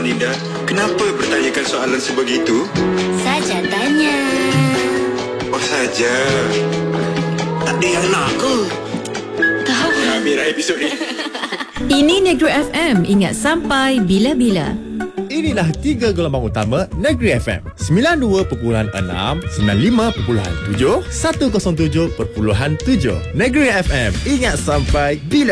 Linda, kenapa bertanyakan soalan sebegitu? Saja tanya. Oh saja. Tak ada yang nak ke? Tahu. Ambil episod ni. Ini Negeri FM, ingat sampai bila-bila. Inilah 3 gelombang utama Negeri FM. 92.6, 95.7, 107.7. Negeri FM, ingat sampai bila